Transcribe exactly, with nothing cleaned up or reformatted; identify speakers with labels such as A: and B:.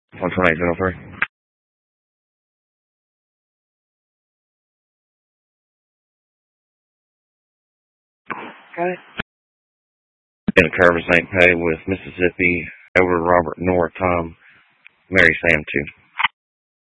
A: one twenty-eight, zero three.
B: Got it.
A: In a Curve Saint Pay with Mississippi, over Robert North, Tom, Mary Sam two.